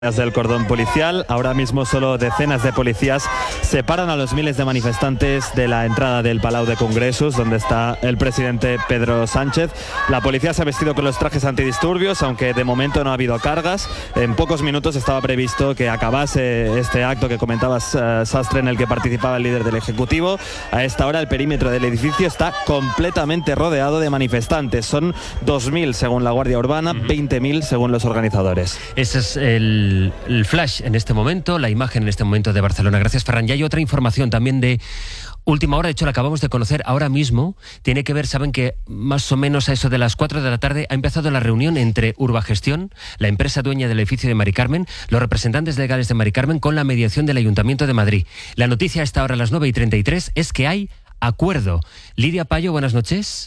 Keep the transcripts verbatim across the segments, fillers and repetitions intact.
Del cordón policial. Ahora mismo solo decenas de policías separan a los miles de manifestantes de la entrada del Palau de Congresos, donde está el presidente Pedro Sánchez. La policía se ha vestido con los trajes antidisturbios, aunque de momento no ha habido cargas. En pocos minutos estaba previsto que acabase este acto que comentabas, uh, Sastre, en el que participaba el líder del Ejecutivo. A esta hora el perímetro del edificio está completamente rodeado de manifestantes. Son dos mil según la Guardia Urbana, uh-huh. veinte mil según los organizadores. Ese es el El flash en este momento, la imagen en este momento de Barcelona. Gracias, Ferran. Y hay otra información también de última hora, de hecho la acabamos de conocer ahora mismo. Tiene que ver, saben que más o menos a eso de las cuatro de la tarde ha empezado la reunión entre Urbagestión, la empresa dueña del edificio de Mari Carmen, los representantes legales de Mari Carmen, con la mediación del Ayuntamiento de Madrid. La noticia a esta hora, a las nueve y treinta y tres, es que hay acuerdo. Lidia Payo, buenas noches.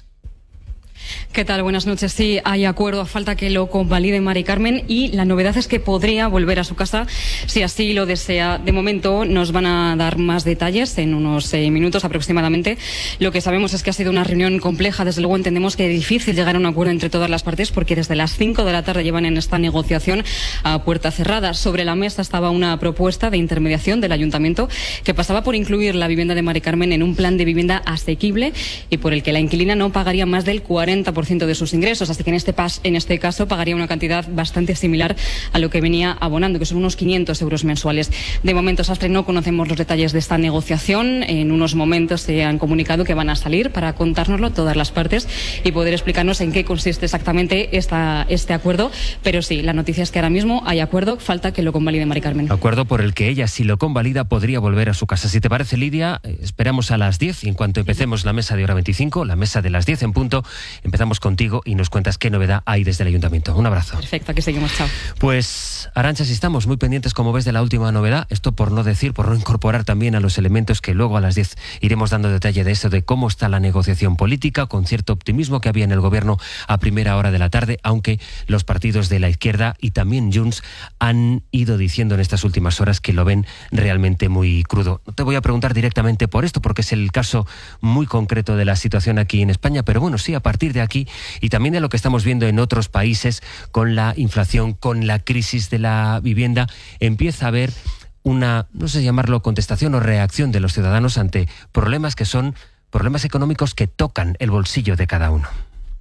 ¿Qué tal? Buenas noches. Sí, hay acuerdo, a falta que lo convalide Mari Carmen, y la novedad es que podría volver a su casa si así lo desea. De momento nos van a dar más detalles en unos eh, minutos aproximadamente. Lo que sabemos es que ha sido una reunión compleja. Desde luego entendemos que es difícil llegar a un acuerdo entre todas las partes, porque desde las cinco de la tarde llevan en esta negociación a puerta cerrada. Sobre la mesa estaba una propuesta de intermediación del Ayuntamiento que pasaba por incluir la vivienda de Mari Carmen en un plan de vivienda asequible y por el que la inquilina no pagaría más del cuarenta por ciento de sus ingresos, así que en este, pas, en este caso pagaría una cantidad bastante similar a lo que venía abonando, que son unos quinientos euros mensuales. De momento, Sastre, no conocemos los detalles de esta negociación. En unos momentos se han comunicado que van a salir para contárnoslo todas las partes y poder explicarnos en qué consiste exactamente esta, este acuerdo, pero sí, la noticia es que ahora mismo hay acuerdo, falta que lo convalide Mari Carmen. Acuerdo por el que ella, si lo convalida, podría volver a su casa. Si te parece, Lidia, esperamos a las diez y en cuanto empecemos la mesa de hora veinticinco, la mesa de las diez en punto, empezamos contigo y nos cuentas qué novedad hay desde el Ayuntamiento. Un abrazo. Perfecto, aquí seguimos, chao. Pues, Arantxa, si estamos muy pendientes, como ves, de la última novedad, esto por no decir, por no incorporar también a los elementos que luego a las diez iremos dando detalle de eso, de cómo está la negociación política, con cierto optimismo que había en el gobierno a primera hora de la tarde, aunque los partidos de la izquierda y también Junts han ido diciendo en estas últimas horas que lo ven realmente muy crudo. No te voy a preguntar directamente por esto, porque es el caso muy concreto de la situación aquí en España, pero bueno, sí, a partir de aquí y también de lo que estamos viendo en otros países con la inflación, con la crisis de la vivienda, empieza a haber una, no sé llamarlo contestación o reacción de los ciudadanos ante problemas que son problemas económicos que tocan el bolsillo de cada uno.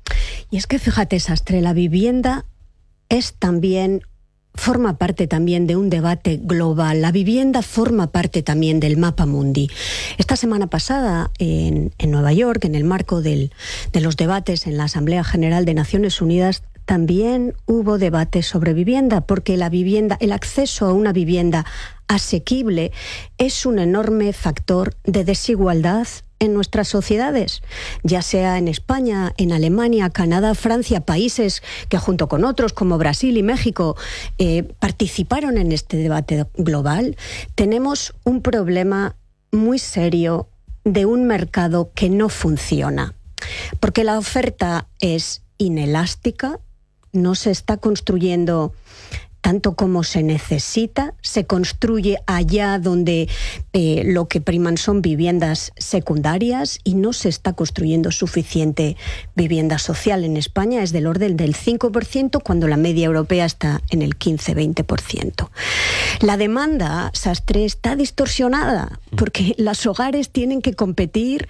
Y es que fíjate, Sastre, la vivienda es también forma parte también de un debate global. La vivienda forma parte también del mapa mundi. Esta semana pasada en, en Nueva York, en el marco del, de los debates en la Asamblea General de Naciones Unidas, también hubo debate sobre vivienda, porque la vivienda, el acceso a una vivienda asequible es un enorme factor de desigualdad en nuestras sociedades, ya sea en España, en Alemania, Canadá, Francia, países que junto con otros como Brasil y México eh, participaron en este debate global. Tenemos un problema muy serio de un mercado que no funciona, porque la oferta es inelástica, no se está construyendo tanto como se necesita, se construye allá donde eh, lo que priman son viviendas secundarias y no se está construyendo suficiente vivienda social. En España es del orden del cinco por ciento, cuando la media europea está en el quince a veinte por ciento. La demanda, Sastre, está distorsionada porque los hogares tienen que competir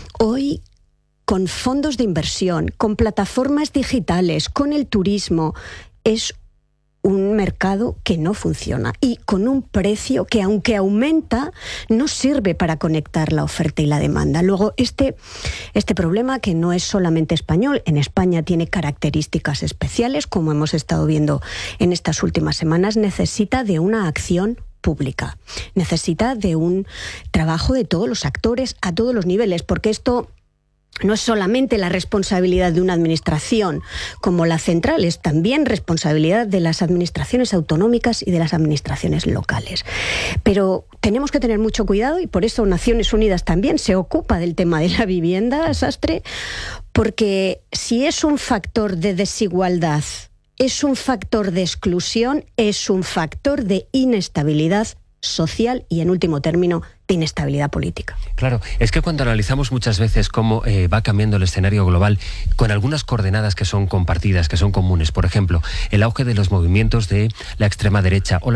hoy con fondos de inversión, con plataformas digitales, con el turismo. Es un mercado que no funciona y con un precio que, aunque aumenta, no sirve para conectar la oferta y la demanda. Luego, este, este problema, que no es solamente español, en España tiene características especiales, como hemos estado viendo en estas últimas semanas, necesita de una acción pública, necesita de un trabajo de todos los actores a todos los niveles, porque esto no es solamente la responsabilidad de una administración como la central, es también responsabilidad de las administraciones autonómicas y de las administraciones locales. Pero tenemos que tener mucho cuidado, y por eso Naciones Unidas también se ocupa del tema de la vivienda, Sastre, porque si es un factor de desigualdad, es un factor de exclusión, es un factor de inestabilidad social y, en último término, de inestabilidad política. Claro, es que cuando analizamos muchas veces cómo eh, va cambiando el escenario global, con algunas coordenadas que son compartidas, que son comunes, por ejemplo, el auge de los movimientos de la extrema derecha o la